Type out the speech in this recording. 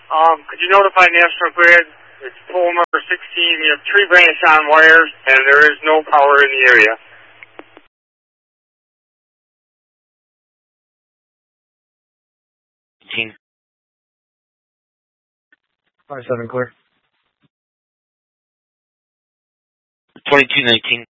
Could you notify National Grid? It's pole number 16. We have tree branch on wires, and there is no power in the area. 5-7 clear. 2219.